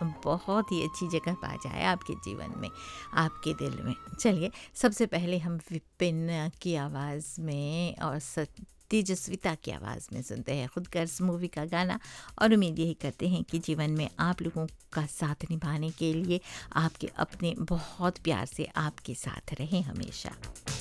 बहुत ही अच्छी जगह पा जाए आपके जीवन में, आपके दिल में। चलिए, सबसे पहले हम विपिन की आवाज़ में और तेजस्विता की आवाज़ में सुनते हैं खुद गर्ज मूवी का गाना, और उम्मीद यही करते हैं कि जीवन में आप लोगों का साथ निभाने के लिए आपके अपने बहुत प्यार से आपके साथ रहें हमेशा।